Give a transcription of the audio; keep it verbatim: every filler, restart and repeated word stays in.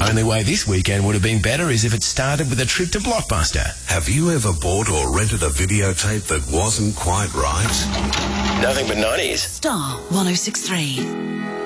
Only way this weekend would have been better is if it started with a trip to Blockbuster. Have you ever bought or rented a videotape that wasn't quite right? Nothing but nineties. Star one oh six three.